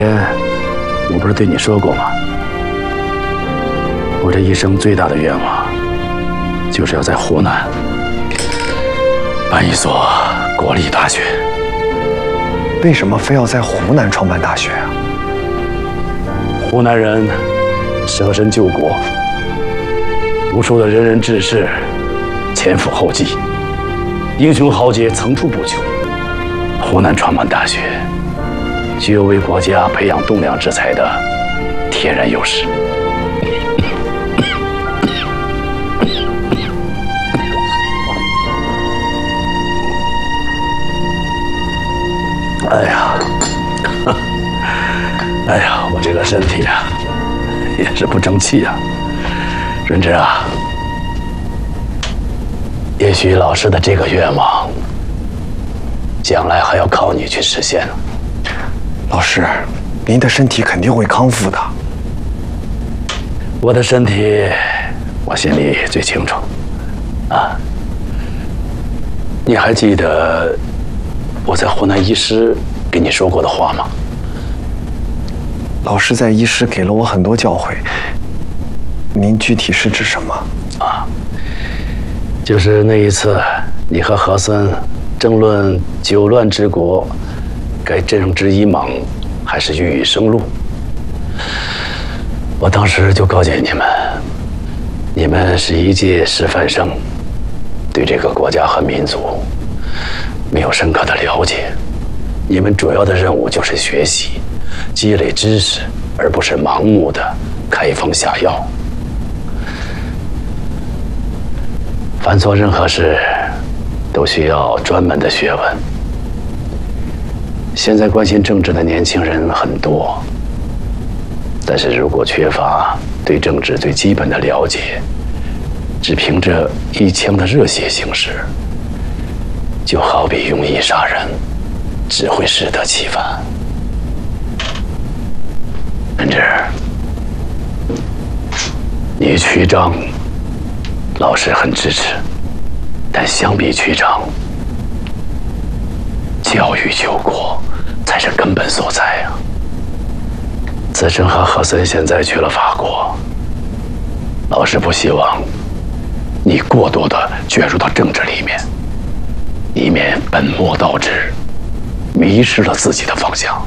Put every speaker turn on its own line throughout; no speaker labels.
我不是对你说过吗？我这一生最大的愿望，就是要在湖南办一所国立大学。
为什么非要在湖南创办大学啊？
湖南人舍身救国，无数的仁人志士前赴后继，英雄豪杰层出不穷。湖南创办大学，具有为国家培养栋梁之才的天然优势。哎呀，我这个身体啊，也是不争气啊。润之啊，也许老师的这个愿望，将来还要靠你去实现。
老师，您的身体肯定会康复的。
我的身体，我心里最清楚。啊，你还记得我在湖南医师跟你说过的话吗？
老师在医师给了我很多教诲，您具体是指什么？
啊，就是那一次你和和珅争论九乱之国该政之以莽还是予以生路。我当时就告诫你们，你们是一届师范生，对这个国家和民族没有深刻的了解，你们主要的任务就是学习积累知识，而不是盲目的开封下药。凡做任何事都需要专门的学问。现在关心政治的年轻人很多，但是如果缺乏对政治最基本的了解，只凭着一腔的热血行事，就好比用意杀人，只会适得其反。润之，你曲张，老师很支持，但相比曲张，教育救国才是根本所在啊！子申和和珅现在去了法国，老师不希望你过多的卷入到政治里面，以免本末倒置，迷失了自己的方向。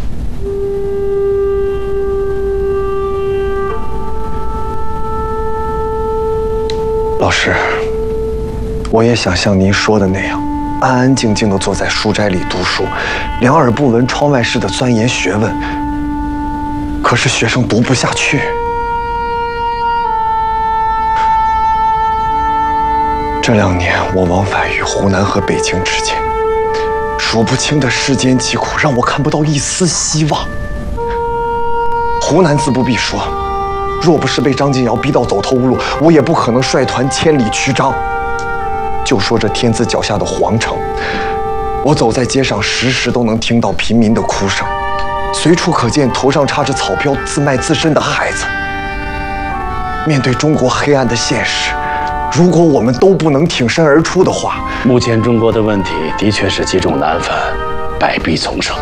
老师，我也想像您说的那样，安安静静地坐在书斋里读书，两耳不闻窗外事的钻研学问。可是学生读不下去。这2年，我往返于湖南和北京之间，数不清的世间疾苦让我看不到一丝希望。湖南自不必说，若不是被张敬尧逼到走投无路，我也不可能率团千里驱张。就说这天子脚下的皇城，我走在街上，时时都能听到平民的哭声，随处可见头上插着草标、自卖自身的孩子。面对中国黑暗的现实，如果我们都不能挺身而出的话，
目前中国的问题的确是积重难返，百弊丛生，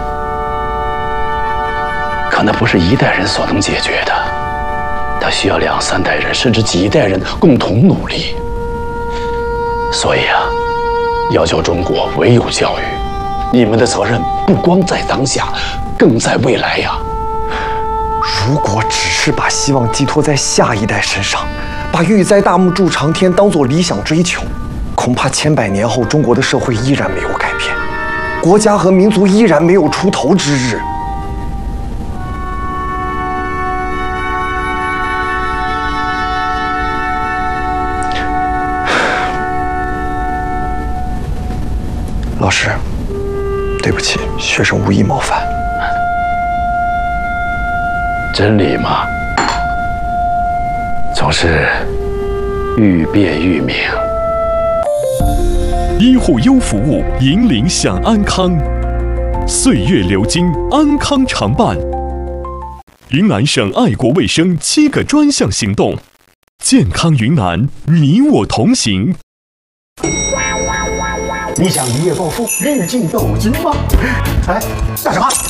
可那不是一代人所能解决的，它需要2、3代人，甚至几代人共同努力。所以啊，要教中国，唯有教育。你们的责任不光在当下，更在未来呀。
如果只是把希望寄托在下一代身上，把育栽大木筑长天当作理想追求，恐怕千百年后中国的社会依然没有改变，国家和民族依然没有出头之日。老师，对不起，学生无意冒犯。
真理嘛，总是愈辩愈明。
医护优服务，引领享安康，岁月流金，安康常伴。云南省爱国卫生7个专项行动，健康云南，你我同行。
你想一夜暴富，日进斗金吗？哎，干什么？